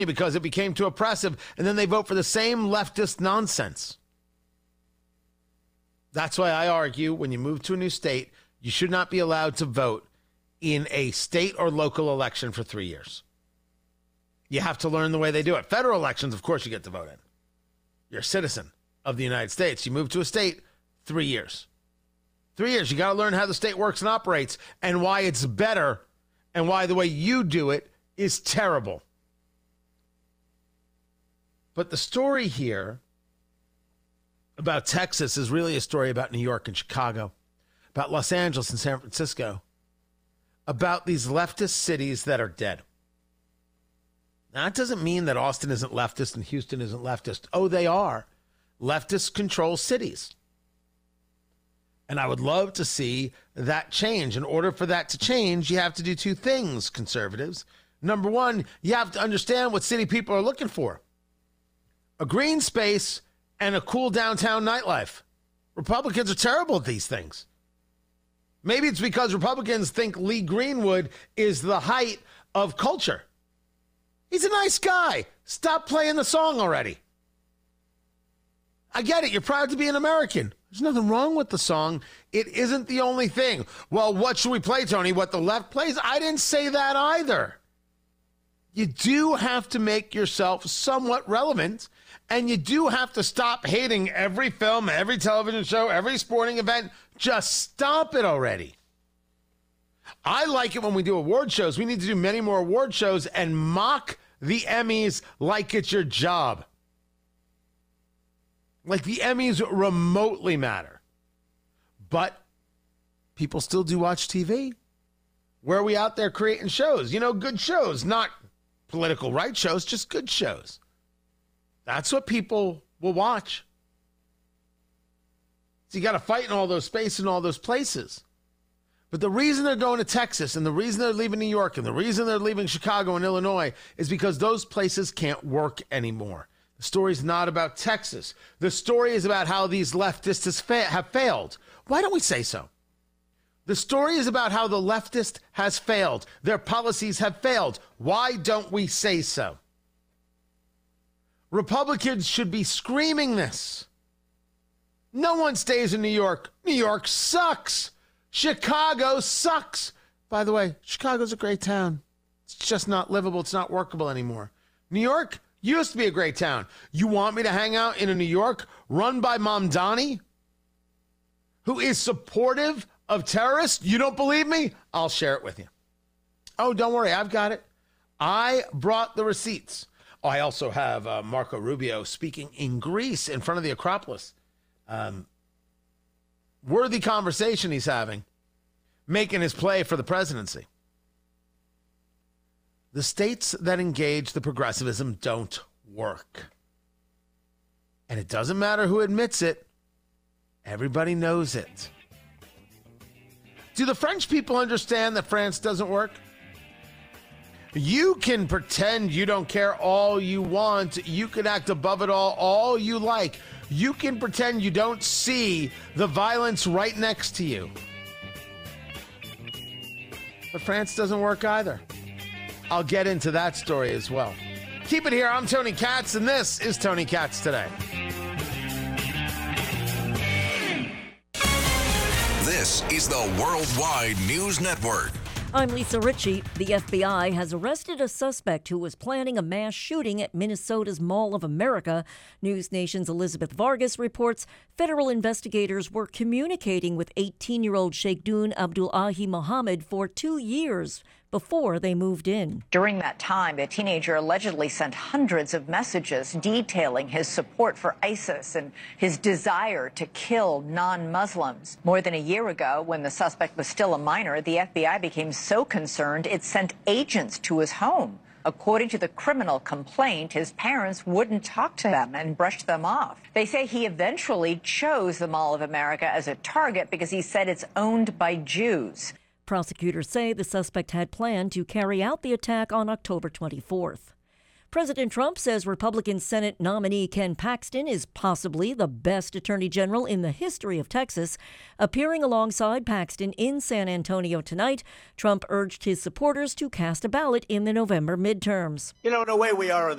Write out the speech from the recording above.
because it became too oppressive, and then they vote for the same leftist nonsense. That's why I argue when you move to a new state, you should not be allowed to vote in a state or local election for 3 years. You have to learn the way they do it. Federal elections, of course, you get to vote in. You're a citizen of the United States. You move to a state, 3 years. 3 years. You got to learn how the state works and operates and why it's better and why the way you do it is terrible. But the story here about Texas is really a story about New York and Chicago, about Los Angeles and San Francisco, about these leftist cities that are dead. Now, that doesn't mean that Austin isn't leftist and Houston isn't leftist. Oh, they are. Leftists control cities. And I would love to see that change. In order for that to change, you have to do two things, conservatives. Number one, you have to understand what city people are looking for. A green space and a cool downtown nightlife. Republicans are terrible at these things. Maybe it's because Republicans think Lee Greenwood is the height of culture. He's a nice guy. Stop playing the song already. I get it. You're proud to be an American. There's nothing wrong with the song. It isn't the only thing. Well, what should we play, Tony? What the left plays? I didn't say that either. You do have to make yourself somewhat relevant, and you do have to stop hating every film, every television show, every sporting event. Just stop it already. I like it when we do award shows. We need to do many more award shows and mock the Emmys like it's your job. Like the Emmys remotely matter. But people still do watch TV. Where are we out there creating shows? You know, good shows, not political right shows, just good shows. That's what people will watch. So you got to fight in all those spaces and all those places. But the reason they're going to Texas and the reason they're leaving New York and the reason they're leaving Chicago and Illinois is because those places can't work anymore. The story's not about Texas. The story is about how these leftists have failed. Why don't we say so? The story is about how the leftist has failed. Their policies have failed. Why don't we say so? Republicans should be screaming this. No one stays in New York. New York sucks. Chicago sucks. By the way, Chicago's a great town. It's just not livable. It's not workable anymore. New York used to be a great town. You want me to hang out in a New York run by Mamdani, who is supportive of terrorists? You don't believe me? I'll share it with you. Oh, don't worry. I've got it. I brought the receipts. Oh, I also have Marco Rubio speaking in Greece in front of the Acropolis. Worthy conversation he's having, making his play for the presidency. The states that engage the progressivism don't work. And it doesn't matter who admits it. Everybody knows it. Do the French people understand that France doesn't work? You can pretend you don't care all you want. You can act above it all you like. You can pretend you don't see the violence right next to you. But France doesn't work either. I'll get into that story as well. Keep it here. I'm Tony Katz, and this is Tony Katz Today. This is the Worldwide News Network. I'm Lisa Ritchie. The FBI has arrested a suspect who was planning a mass shooting at Minnesota's Mall of America. News Nation's Elizabeth Vargas reports federal investigators were communicating with 18-year-old Sheikhdun Abdullahi Mohammed for 2 years before they moved in. During that time, the teenager allegedly sent hundreds of messages detailing his support for ISIS and his desire to kill non-Muslims. More than a year ago, when the suspect was still a minor, the FBI became so concerned it sent agents to his home. According to the criminal complaint, his parents wouldn't talk to them and brushed them off. They say he eventually chose the Mall of America as a target because he said it's owned by Jews. Prosecutors say the suspect had planned to carry out the attack on October 24th. President Trump says Republican Senate nominee Ken Paxton is possibly the best attorney general in the history of Texas. Appearing alongside Paxton in San Antonio tonight, Trump urged his supporters to cast a ballot in the November midterms. You know, the way we are